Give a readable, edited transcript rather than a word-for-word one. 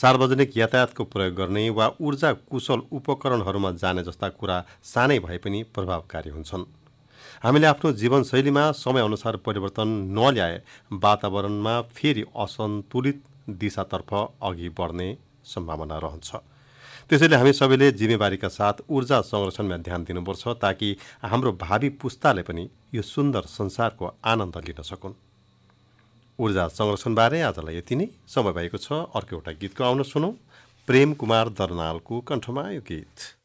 सार्वजनिक यातायातको प्रयोग गर्ने वा ऊर्जा कुशल उपकरणहरूमा जाने जस्ता कुरा सानै भए पनि प्रभावकारी हुन्छन्। हामीले आफ्नो जीवनशैलीमा समयअनुसार परिवर्तन नल्याए वातावरणमा फेरि असन्तुलित दिशातर्फ अघि बढ्ने सम्भावना रहन्छ। त्यसैले हामी सबैले जिम्मेवारीका साथ ऊर्जा संरक्षणमा ध्यान दिनुपर्छ ताकि हाम्रो भावी पुस्ताले पनि यो सुन्दर संसारको आनन्द लिन सकुन्। ऊर्जा संरक्षणबारे आजलाई यति नै समय भएको छ। अर्को एउटा गीतको आउन सुनौं। प्रेम कुमार दर्नालको कण्ठमा यो गीत।